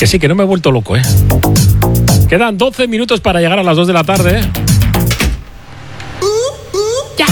Que sí, que no me he vuelto loco, ¿eh? Quedan 12 minutos para llegar a las 2 de la tarde, ¿eh? Ya.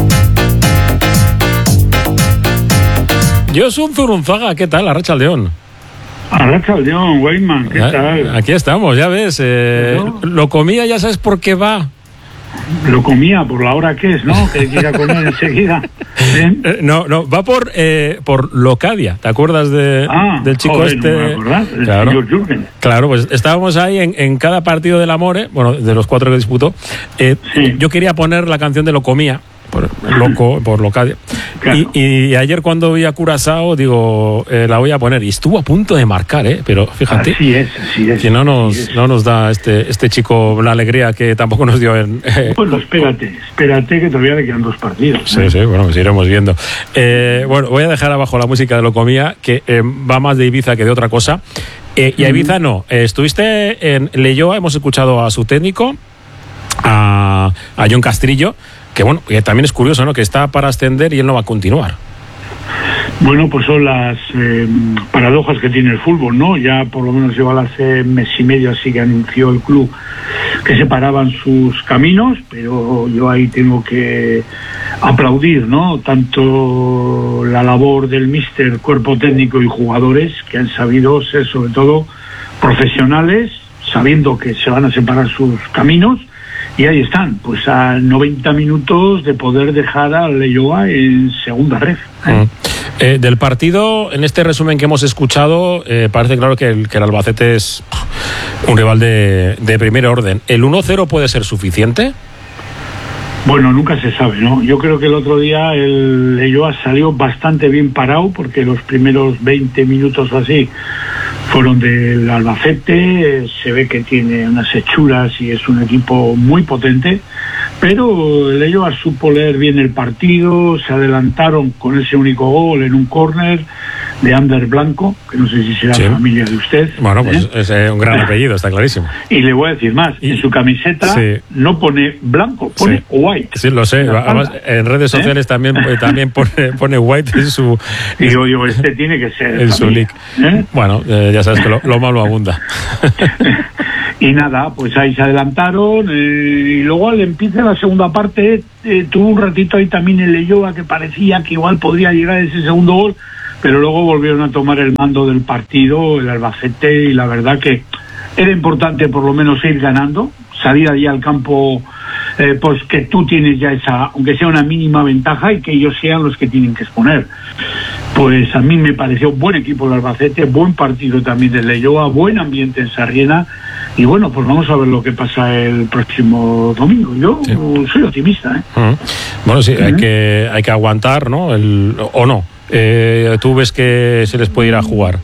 Josu Zurunzaga, ¿qué tal? Arratsaldeon. Arratsaldeon, Weyman, ¿qué tal? Aquí estamos, ya ves. Lo comía, ya sabes por qué va. Lo comía por la hora que es, ¿no? Que hay que ir a comer enseguida. No, va por Locadia. ¿Te acuerdas del chico este? No me acordás, claro, señor Jürgen. Claro, pues estábamos ahí en cada partido del Amore, bueno, de los 4 que disputó. Sí. Yo quería poner la canción de Lo comía. Por Locadia. Claro. Y ayer cuando vi a Curazao, digo, la voy a poner. Y estuvo a punto de marcar, pero fíjate. Así es. Que no nos da este chico la alegría que tampoco nos dio en... Bueno, espérate que todavía le quedan 2 partidos. Sí, bueno, pues iremos viendo. Bueno, voy a dejar abajo la música de Lo comía, que va más de Ibiza que de otra cosa. Y a Ibiza no. Estuviste en Leioa, hemos escuchado a su técnico, a John Castrillo, que bueno, que también es curioso, ¿no? Que está para ascender y él no va a continuar. Bueno, pues son las paradojas que tiene el fútbol, ¿no? Ya por lo menos lleva hace mes y medio así que anunció el club que separaban sus caminos, pero yo ahí tengo que aplaudir, ¿no? Tanto la labor del míster, cuerpo técnico y jugadores que han sabido ser sobre todo profesionales, sabiendo que se van a separar sus caminos. Y ahí están, pues a 90 minutos de poder dejar a Leioa en segunda red. Del partido, en este resumen que hemos escuchado, parece claro que el Albacete es un rival de primer orden. ¿El 1-0 puede ser suficiente? Bueno, nunca se sabe, ¿no? Yo creo que el otro día el Leioa salió bastante bien parado, porque los primeros 20 minutos o así fueron del Albacete. Se ve que tiene unas hechuras y es un equipo muy potente, pero el Leioa supo leer bien el partido, se adelantaron con ese único gol en un córner de Ander Blanco, que no sé si será familia de usted. Bueno, pues es un gran apellido, está clarísimo. Y le voy a decir más, en su camiseta no pone blanco, pone white. Sí, lo sé, además en redes sociales también pone white en su... Y yo este tiene que ser en su nick. Bueno, ya sabes que lo malo abunda. Y nada, pues ahí se adelantaron, y luego al empiece la segunda parte tuvo un ratito ahí también el Leioa que parecía que igual podría llegar a ese segundo gol, pero luego volvieron a tomar el mando del partido el Albacete, y la verdad que era importante por lo menos ir ganando, salir allí al campo, pues que tú tienes ya esa, aunque sea una mínima ventaja, y que ellos sean los que tienen que exponer. Pues a mí me pareció buen equipo el Albacete, buen partido también de Leioa, buen ambiente en Sarriena, y bueno, pues vamos a ver lo que pasa el próximo domingo. Yo soy optimista, Bueno, sí, hay que aguantar, ¿no? ¿O no? ¿Tú ves que se les puede ir a jugar?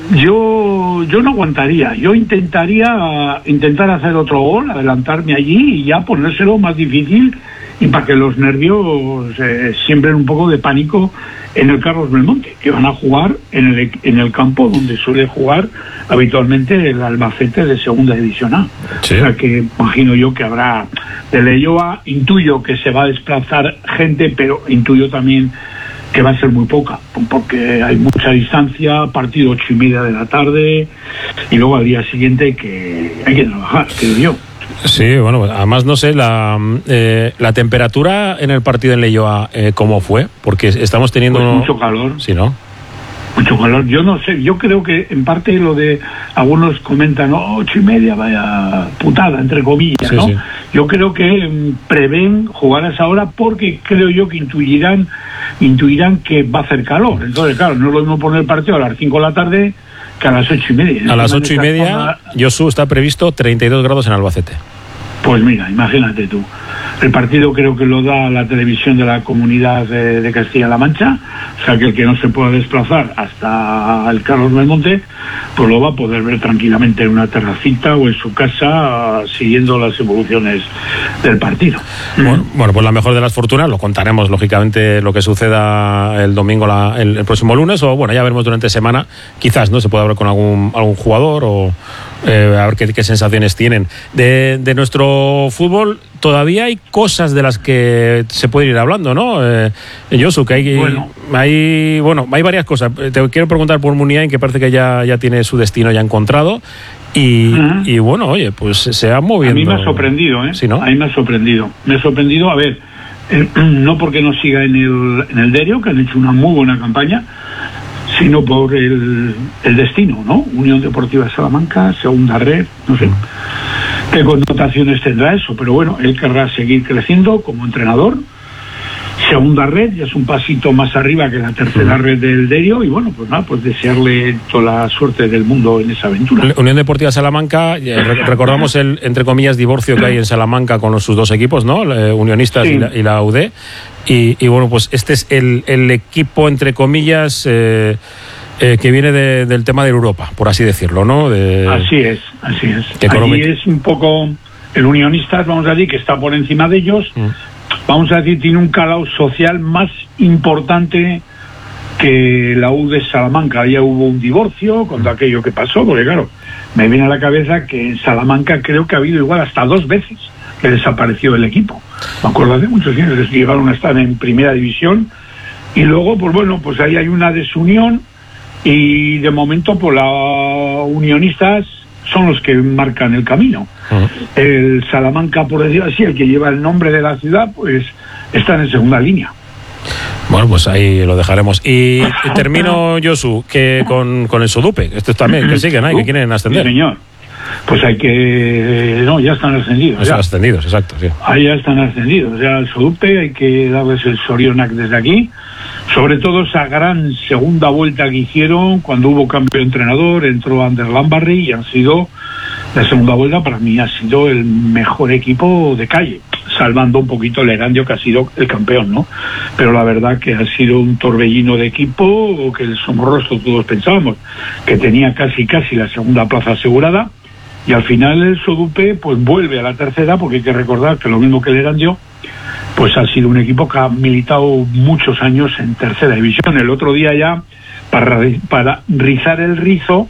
Yo no aguantaría. Yo intentar hacer otro gol, adelantarme allí y ya ponérselo más difícil, y para que los nervios siembren un poco de pánico en el Carlos Belmonte, que van a jugar en el campo donde suele jugar habitualmente el Albacete de segunda división A. Sí. O sea que imagino yo que habrá de Leioa, intuyo que se va a desplazar gente, pero intuyo también que va a ser muy poca, porque hay mucha distancia, partido 8:30 de la tarde, y luego al día siguiente que hay que trabajar, creo yo. Sí, bueno, además no sé, la temperatura en el partido en Leioa, ¿cómo fue? Porque estamos teniendo... Pues mucho calor. Sí, ¿no? Mucho calor. Yo no sé, yo creo que en parte lo de... Algunos comentan, 8:30, vaya putada, entre comillas, ¿no? Sí. Yo creo que prevén jugar a esa hora porque creo yo que intuirán que va a hacer calor. Entonces, claro, no es lo mismo poner el partido a las 5 de la tarde que a las 8:30. A las 8:30, Josu, está previsto 32 grados en Albacete. Pues mira, imagínate tú. El partido creo que lo da la televisión de la Comunidad de Castilla-La Mancha, o sea que el que no se pueda desplazar hasta el Carlos Belmonte, pues lo va a poder ver tranquilamente en una terracita o en su casa, siguiendo las evoluciones del partido. Bueno, pues la mejor de las fortunas, lo contaremos lógicamente lo que suceda el domingo, el próximo lunes, o bueno, ya veremos durante semana, quizás no se puede hablar con algún jugador o a ver qué sensaciones tienen. De nuestro fútbol, todavía hay cosas de las que se puede ir hablando, ¿no? Josu, que hay varias cosas. Te quiero preguntar por Muniain, que parece que ya tiene su destino ya encontrado. Y bueno, oye, pues se ha movido. A mí me ha sorprendido, ¿eh? ¿Sí, no? A mí me ha sorprendido, a ver, no porque no siga en el Derio, que han hecho una muy buena campaña, sino por el destino, ¿no? Unión Deportiva Salamanca, segunda red, no sé qué connotaciones tendrá eso, pero bueno, él querrá seguir creciendo como entrenador. Segunda red, ya es un pasito más arriba que la tercera red del Derio, y bueno, pues nada, pues desearle toda la suerte del mundo en esa aventura. Unión Deportiva Salamanca, recordamos el, entre comillas, divorcio que hay en Salamanca con sus dos equipos, ¿no? Unionistas y la UD, y bueno, pues este es el equipo, entre comillas, que viene del tema de Europa, por así decirlo, ¿no? Así es. Allí es un poco el Unionistas, vamos a decir, que está por encima de ellos. Vamos a decir, tiene un calado social más importante que la U de Salamanca. Ya hubo un divorcio con aquello que pasó, porque claro, me viene a la cabeza que en Salamanca creo que ha habido igual hasta 2 veces que desapareció el equipo. Me acuerdo hace muchos años, les llegaron a estar en primera división, y luego, pues bueno, pues ahí hay una desunión, y de momento, pues la Unionistas son los que marcan el camino. El Salamanca, por decirlo así, el que lleva el nombre de la ciudad, pues está en segunda línea. Bueno, pues ahí lo dejaremos. Y termino, Josu, que con el Sodupe, estos también, que siguen ahí, que quieren ascender. Sí, señor. Pues hay que... No, ya están ascendidos. Están ascendidos, exacto, sí. Ahí ya están ascendidos. Ya al Sodupe hay que darles el Sorionac desde aquí. Sobre todo esa gran segunda vuelta que hicieron cuando hubo cambio de entrenador, entró Ander Lambarri, y han sido, la segunda vuelta para mí ha sido el mejor equipo de calle, salvando un poquito el Erandio, que ha sido el campeón, ¿no? Pero la verdad que ha sido un torbellino de equipo, que el Somorrostro todos pensábamos que tenía casi la segunda plaza asegurada, y al final el Sodupe pues vuelve a la tercera, porque hay que recordar que lo mismo que el Erandio, pues ha sido un equipo que ha militado muchos años en tercera división. El otro día ya, para rizar el rizo,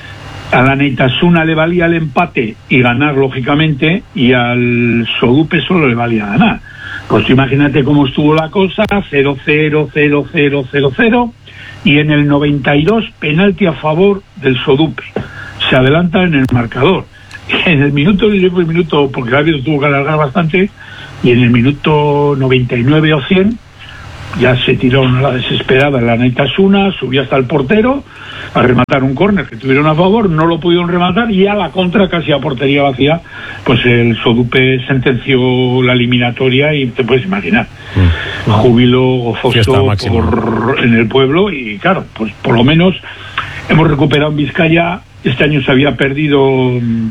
a la Neitasuna le valía el empate y ganar, lógicamente, y al Sodupe solo le valía ganar. Pues imagínate cómo estuvo la cosa, 0-0, 0-0, 0-0, y en el 92, penalti a favor del Sodupe. Se adelanta en el marcador. En el minuto, porque el árbitro tuvo que alargar bastante, y en el minuto 99 o 100 ya se tiró a la desesperada en la Neitasuna, subió hasta el portero a rematar un córner que tuvieron a favor, no lo pudieron rematar, y a la contra, casi a portería vacía, pues el Sodupe sentenció la eliminatoria, y te puedes imaginar, júbilo gozoso en el pueblo. Y claro, pues por lo menos hemos recuperado en Vizcaya. Este año se había perdido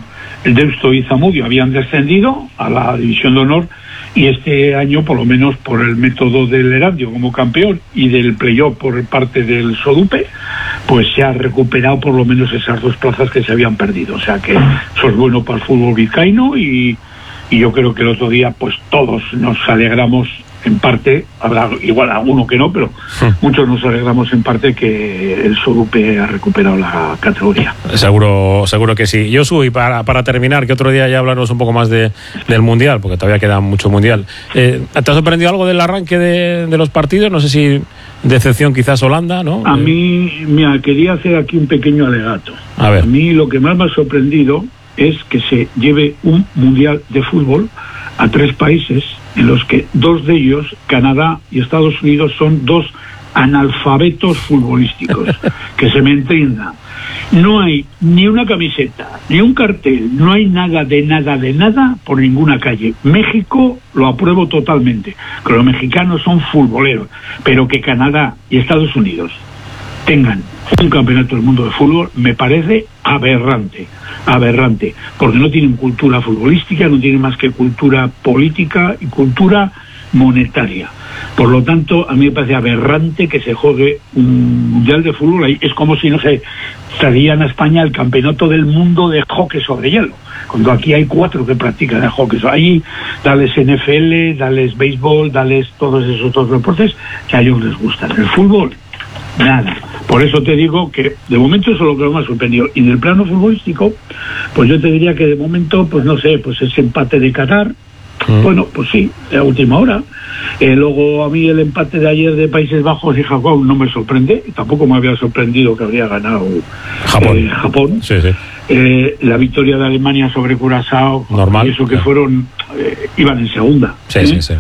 el Deusto y Zamudio, habían descendido a la división de honor, y este año, por lo menos por el método del Erandio como campeón y del playoff por parte del Sodupe, pues se ha recuperado por lo menos esas 2 plazas que se habían perdido. O sea que eso es bueno para el fútbol vizcaíno, y yo creo que el otro día pues todos nos alegramos en parte, habrá igual alguno que no, pero muchos nos alegramos en parte que el Sodupe ha recuperado la categoría. Seguro que sí. Josu, y para terminar, que otro día ya hablarnos un poco más del Mundial, porque todavía queda mucho Mundial. ¿Te ha sorprendido algo del arranque de los partidos? No sé si decepción quizás Holanda, ¿no? A mí, mira, quería hacer aquí un pequeño alegato. A ver. A mí lo que más me ha sorprendido es que se lleve un Mundial de fútbol a 3 países en los que 2 de ellos, Canadá y Estados Unidos, son 2 analfabetos futbolísticos. Que se me entienda. No hay ni una camiseta, ni un cartel, no hay nada por ninguna calle. México lo apruebo totalmente, que los mexicanos son futboleros, pero que Canadá y Estados Unidos tengan un campeonato del mundo de fútbol me parece aberrante, porque no tienen cultura futbolística, no tienen más que cultura política y cultura monetaria. Por lo tanto, a mí me parece aberrante que se juegue un mundial de fútbol ahí. Es como si, no sé, traían a España el campeonato del mundo de hockey sobre hielo, cuando aquí hay 4 que practican el hockey. Ahí dales NFL, dales béisbol, dales todos esos otros deportes que a ellos les gustan. El fútbol, nada. Por eso te digo que de momento eso es lo que me ha sorprendido. Y en el plano futbolístico, pues yo te diría que de momento, pues no sé, pues ese empate de Qatar, Bueno, pues sí, a última hora. Luego a mí el empate de ayer de Países Bajos y Japón no me sorprende, tampoco me había sorprendido que habría ganado Japón. Sí. La victoria de Alemania sobre Curazao, normal, eso que fueron, iban en segunda. Sí.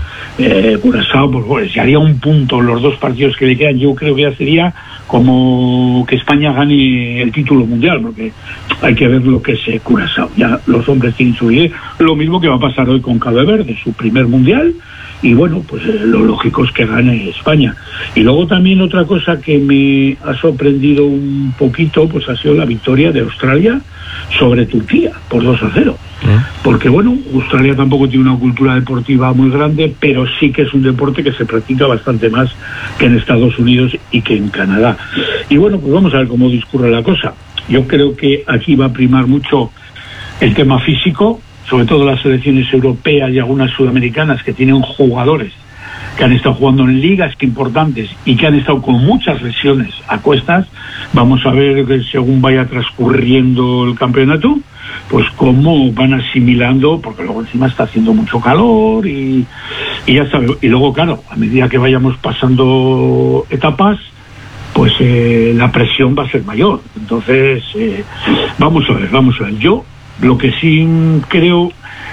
Curazao, pues bueno, si haría un punto en los 2 partidos que le quedan, yo creo que ya sería como que España gane el título mundial, porque hay que ver lo que es Curazao. Ya los hombres tienen su idea, lo mismo que va a pasar hoy con Cabo Verde, su primer mundial. Y bueno, pues lo lógico es que gane España. Y luego también otra cosa que me ha sorprendido un poquito, pues ha sido la victoria de Australia sobre Turquía por 2-0. Porque bueno, Australia tampoco tiene una cultura deportiva muy grande, pero sí que es un deporte que se practica bastante más que en Estados Unidos y que en Canadá. Y bueno, pues vamos a ver cómo discurre la cosa. Yo creo que aquí va a primar mucho el tema físico, sobre todo las selecciones europeas y algunas sudamericanas que tienen jugadores que han estado jugando en ligas importantes y que han estado con muchas lesiones a cuestas. Vamos a ver que según vaya transcurriendo el campeonato, pues cómo van asimilando, porque luego encima está haciendo mucho calor y ya sabes. Y luego, claro, a medida que vayamos pasando etapas, pues la presión va a ser mayor. Entonces, vamos a ver. Yo lo que sí creo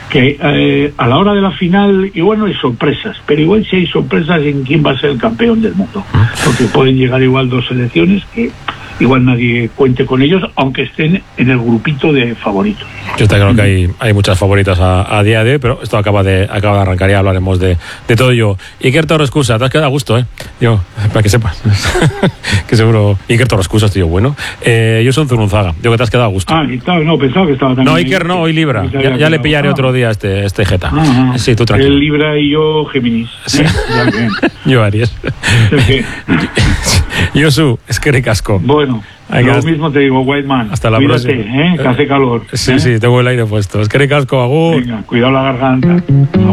que a la hora de la final igual no hay sorpresas, pero igual sí hay sorpresas en quién va a ser el campeón del mundo, porque pueden llegar igual 2 selecciones que igual nadie cuente con ellos, aunque estén en el grupito de favoritos. Yo está claro que hay muchas favoritas a día de hoy, pero esto acaba de arrancar y hablaremos de todo ello. Iker Torrescusa, te has quedado a gusto, Yo, para que sepas. Que seguro. Iker Torrescusa, tío, bueno. Yo soy Zurunzaga, digo que te has quedado a gusto. No, pensaba que estaba también. No, Iker no, hoy Libra. Ya le pillaré otro día este Jeta. Sí, tú tranquilo. El Libra y yo Géminis. Sí. Yo Aries. Josu, es que eres casco. Bueno, lo mismo te digo, Whiteman. Hasta la próxima. Que hace calor. Sí, tengo el aire puesto. Es que eres casco, agur. Venga, cuidado la garganta.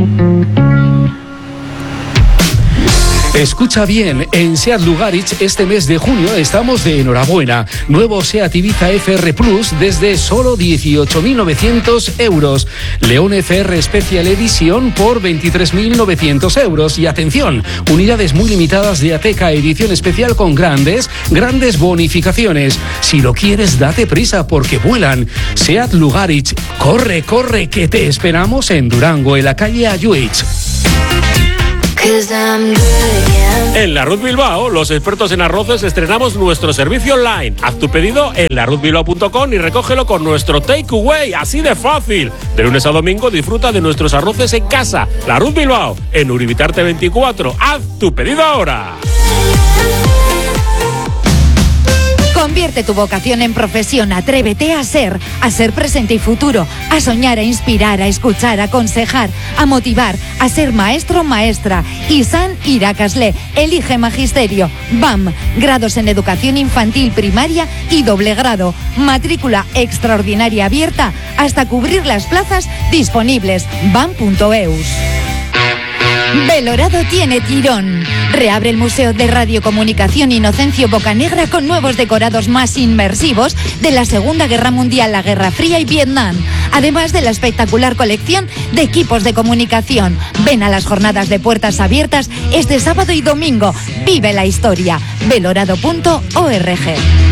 Escucha bien, en SEAT Lugaritz este mes de junio estamos de enhorabuena. Nuevo SEAT Ibiza FR Plus desde solo 18.900 euros. León FR Special Edition por 23.900 euros. Y atención, unidades muy limitadas de Ateca edición especial con grandes bonificaciones. Si lo quieres, date prisa porque vuelan. SEAT Lugaritz, corre, que te esperamos en Durango, en la calle Ayuich. En La Ruz Bilbao, los expertos en arroces, estrenamos nuestro servicio online. Haz tu pedido en laruzbilbao.com y recógelo con nuestro takeaway, así de fácil. De lunes a domingo disfruta de nuestros arroces en casa. La Ruz Bilbao, en Uribitarte 24. Haz tu pedido ahora. Convierte tu vocación en profesión, atrévete a ser presente y futuro, a soñar, a inspirar, a escuchar, a aconsejar, a motivar, a ser maestro, maestra. ISAN Irakasle, elige magisterio. BAM, grados en educación infantil, primaria y doble grado. Matrícula extraordinaria abierta hasta cubrir las plazas disponibles. BAM.eus. Belorado tiene tirón. Reabre el Museo de Radiocomunicación Inocencio Bocanegra con nuevos decorados más inmersivos de la Segunda Guerra Mundial, la Guerra Fría y Vietnam, además de la espectacular colección de equipos de comunicación. Ven a las jornadas de puertas abiertas este sábado y domingo. Vive la historia. Belorado.org.